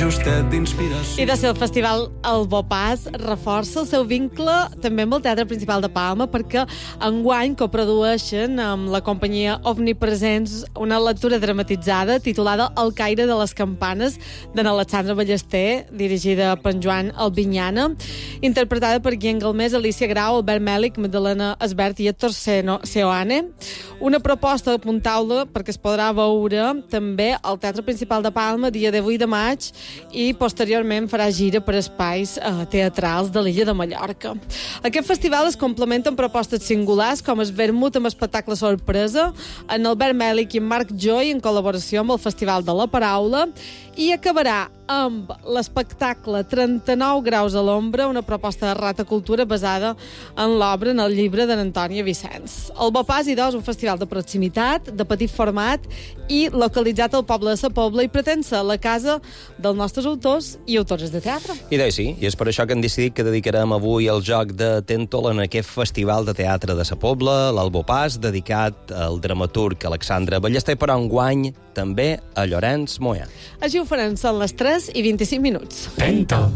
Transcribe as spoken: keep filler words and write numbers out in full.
justet d'inspiració. I de ser el festival El Bopàs reforça el seu vincle també amb el Teatre Principal de Palma, perquè enguany coprodueixen amb la companyia Omnipresents una lectura dramatitzada titulada El caire de les campanes d'en Alexandre Ballester, dirigida per en Joan Albinyana, interpretada per Guillem Galmés, Alicia Grau, Albert Mèlic, Magdalena Esbert i Héctor Seoane. Una proposta, apuntau-la, perquè es podrà veure també al Teatre Principal de Palma dia divuit de maig i posteriorment farà gira per espais eh, teatrals de l'illa de Mallorca. Aquest festival es complementa amb propostes singulars com el vermut amb espectacle sorpresa, en Albert Mèlic i en Marc Joy en col·laboració amb el Festival de la Paraula, i acabarà amb l'espectacle trenta-nou graus a l'ombra, una proposta de Rata Cultura basada en l'obra, en el llibre d'en Antònia Vicenç. El Bopàs, idò, és un festival de proximitat, de petit format i localitzat al poble de Sa Pobla i pretén ser la casa dels nostres autors i autores de teatre. I doncs sí, i és per això que hem decidit que dedicarem avui el joc de Tèntol en aquest festival de teatre de Sa Pobla, l'Albopàs, dedicat al dramaturg Alexandre Ballester, però enguany també a Llorenç Moya. Així ho farem, són les tres i vint-i-cinc minuts. Tèntol.